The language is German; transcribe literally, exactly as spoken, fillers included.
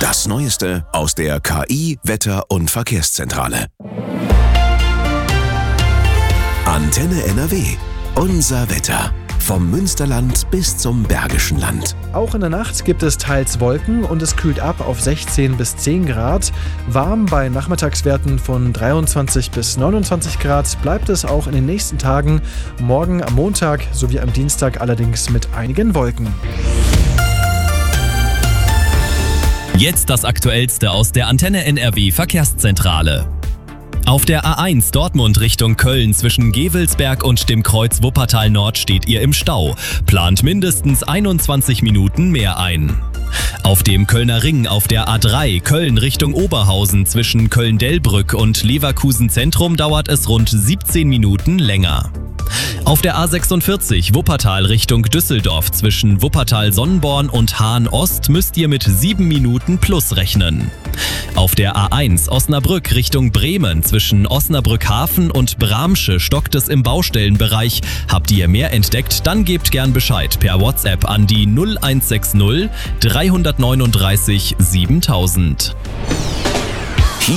Das Neueste aus der K I-, Wetter- und Verkehrszentrale. Antenne N R W. Unser Wetter. Vom Münsterland bis zum Bergischen Land. Auch in der Nacht gibt es teils Wolken und es kühlt ab auf sechzehn bis zehn Grad. Warm bei Nachmittagswerten von dreiundzwanzig bis neunundzwanzig Grad bleibt es auch in den nächsten Tagen. Morgen am Montag sowie am Dienstag allerdings mit einigen Wolken. Jetzt das Aktuellste aus der Antenne N R W Verkehrszentrale. Auf der A eins Dortmund Richtung Köln zwischen Gevelsberg und dem Kreuz Wuppertal Nord steht ihr im Stau. Plant mindestens einundzwanzig Minuten mehr ein. Auf dem Kölner Ring auf der A drei Köln Richtung Oberhausen zwischen Köln-Dellbrück und Leverkusen Zentrum dauert es rund siebzehn Minuten länger. Auf der A sechsundvierzig Wuppertal Richtung Düsseldorf zwischen Wuppertal-Sonnenborn und Hahn-Ost müsst ihr mit sieben Minuten plus rechnen. Auf der A eins Osnabrück Richtung Bremen zwischen Osnabrück-Hafen und Bramsche stockt es im Baustellenbereich. Habt ihr mehr entdeckt, dann gebt gern Bescheid per WhatsApp an die null eins sechs null drei neun drei siebentausend.